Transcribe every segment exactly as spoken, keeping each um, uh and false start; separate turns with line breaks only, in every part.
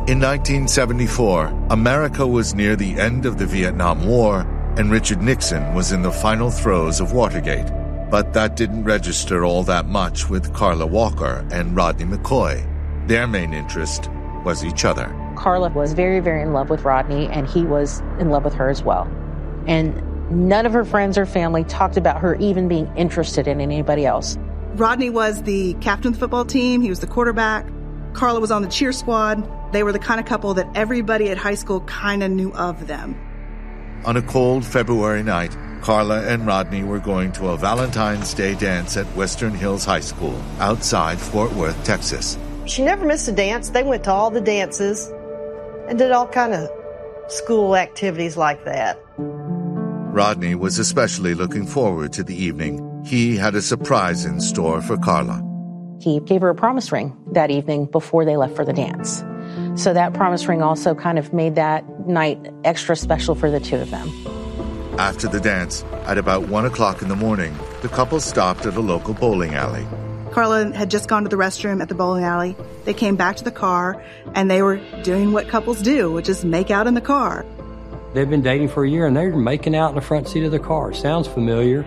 In nineteen seventy-four, America was near the end of the Vietnam War, and Richard Nixon was in the final throes of Watergate. But that didn't register all that much with Carla Walker and Rodney McCoy. Their main interest was each other.
Carla was very, very in love with Rodney, and he was in love with her as well. And none of her friends or family talked about her even being interested in anybody else.
Rodney was the captain of the football team. He was the quarterback. Carla was on the cheer squad. They were the kind of couple that everybody at high school kind of knew of them.
On a cold February night, Carla and Rodney were going to a Valentine's Day dance at Western Hills High School outside Fort Worth, Texas.
She never missed a dance. They went to all the dances and did all kind of school activities like that.
Rodney was especially looking forward to the evening. He had a surprise in store for Carla.
He gave her a promise ring that evening before they left for the dance. So that promise ring also kind of made that night extra special for the two of them.
After the dance, at about one o'clock in the morning, the couple stopped at a local bowling alley.
Carla had just gone to the restroom at the bowling alley. They came back to the car, and they were doing what couples do, which is make out in the car.
They've been dating for a year, and they're making out in the front seat of the car. Sounds familiar.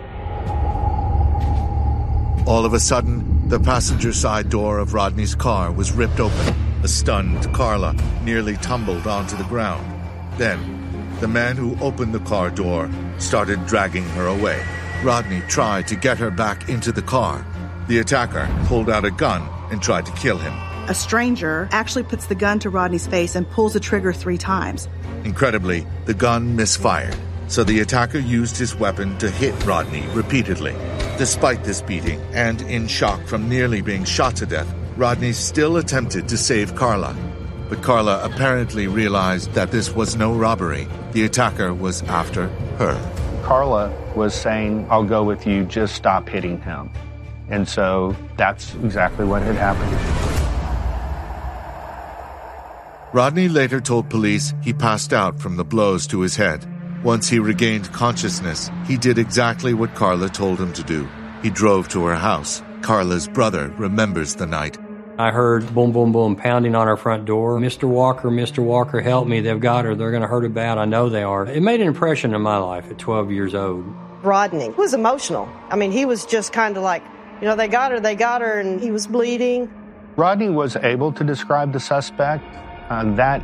All of a sudden, the passenger side door of Rodney's car was ripped open. A stunned Carla nearly tumbled onto the ground. Then, the man who opened the car door started dragging her away. Rodney tried to get her back into the car. The attacker pulled out a gun and tried to kill him.
A stranger actually puts the gun to Rodney's face and pulls the trigger three times.
Incredibly, the gun misfired, so the attacker used his weapon to hit Rodney repeatedly. Despite this beating, and in shock from nearly being shot to death, Rodney still attempted to save Carla. But Carla apparently realized that this was no robbery. The attacker was after her.
Carla was saying, "I'll go with you, just stop hitting him." And so that's exactly what had happened.
Rodney later told police he passed out from the blows to his head. Once he regained consciousness, he did exactly what Carla told him to do. He drove to her house. Carla's brother remembers the night.
I heard boom, boom, boom, pounding on our front door. Mister Walker, Mister Walker, help me. They've got her. They're going to hurt her bad. I know they are. It made an impression in my life at twelve years old.
Rodney was emotional. I mean, he was just kind of like, you know, they got her, they got her, and he was bleeding.
Rodney was able to describe the suspect. Uh, that